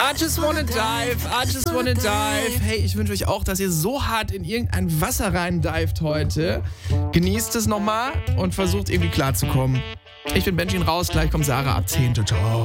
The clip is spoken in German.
I just wanna dive, I just wanna dive. Hey, ich wünsche euch auch, dass ihr so hart in irgendein Wasser rein dived heute. Genießt es nochmal und versucht irgendwie klarzukommen. Ich bin Benjin raus, gleich kommt Sarah ab 10. Ciao, ciao.